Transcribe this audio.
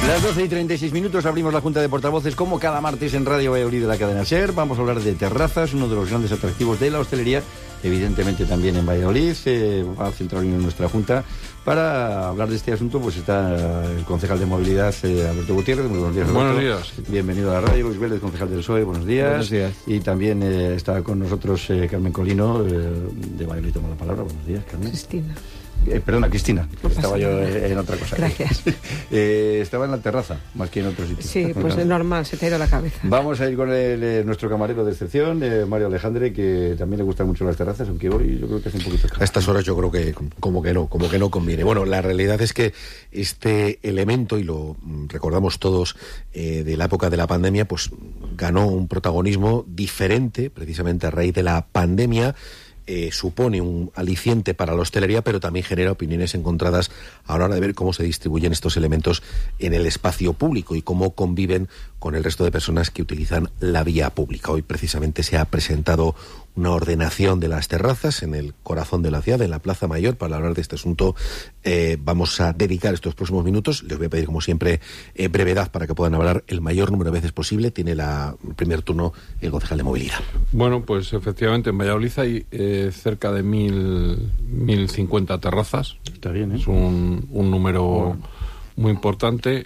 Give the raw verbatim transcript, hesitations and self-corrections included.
Las doce y treinta y seis minutos abrimos la Junta de Portavoces como cada martes en Radio Valladolid de la cadena SER. Vamos a hablar de terrazas, uno de los grandes atractivos de la hostelería, evidentemente también en Valladolid. Se va a centrar en nuestra Junta. Para hablar de este asunto pues está el concejal de movilidad, eh, Alberto Gutiérrez. Muy buenos días, Alberto. Buenos días. Bienvenido a la radio. Luis Vélez, concejal del P S O E. Buenos días. Buenos días. Y también eh, está con nosotros eh, Carmen Colino, eh, de Valladolid. Toma la palabra. Buenos días, Carmen. Cristina. Eh, perdona, Cristina, No estaba yo nada. en otra cosa. Gracias. eh, estaba en la terraza, más que en otro sitio. Sí, pues es normal, se te ha ido la cabeza. Vamos a ir con el, eh, nuestro camarero de excepción, eh, Mario Alejandre, que también le gustan mucho las terrazas, aunque hoy yo creo que es un poquito caro. A estas horas yo creo que como que no, como que no conviene. Bueno, la realidad es que este elemento, y lo recordamos todos eh, de la época de la pandemia, pues ganó un protagonismo diferente, precisamente a raíz de la pandemia. Eh, supone un aliciente para la hostelería, pero también genera opiniones encontradas a la hora de ver cómo se distribuyen estos elementos en el espacio público y cómo conviven con el resto de personas que utilizan la vía pública. Hoy precisamente se ha presentado una ordenación de las terrazas en el corazón de la ciudad, en la Plaza Mayor. Para hablar de este asunto eh, vamos a dedicar estos próximos minutos. Les voy a pedir, como siempre, eh, brevedad para que puedan hablar el mayor número de veces posible. Tiene la, el primer turno el concejal de movilidad. Bueno, pues efectivamente en Valladolid hay eh, cerca de mil, mil cincuenta terrazas. Está bien, ¿eh? Es un, un número... Bueno. Muy importante.